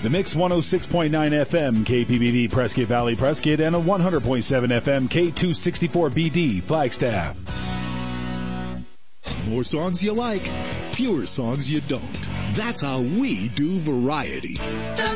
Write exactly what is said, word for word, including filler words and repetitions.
The Mix one oh six point nine F M, K P B D, Prescott Valley, Prescott, and a one hundred point seven F M, K two sixty-four B D, Flagstaff. More songs you like, fewer songs you don't. That's how we do variety.